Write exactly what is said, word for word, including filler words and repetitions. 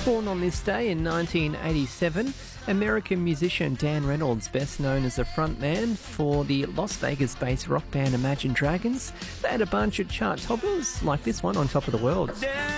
Born on this day in nineteen eighty-seven, American musician Dan Reynolds, best known as the frontman for the Las Vegas-based rock band Imagine Dragons. They had a bunch of chart toppers like this one, On Top of the World.